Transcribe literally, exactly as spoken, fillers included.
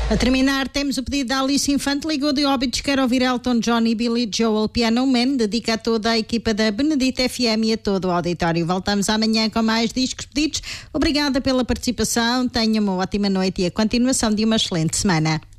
A terminar, temos o pedido da Alice Infante, ligou de Óbidos, quer ouvir Elton John e Billy Joel, Piano Man, dedica a toda a equipa da Benedita F M e a todo o auditório. Voltamos amanhã com mais discos pedidos. Obrigada pela participação, tenha uma ótima noite e a continuação de uma excelente semana.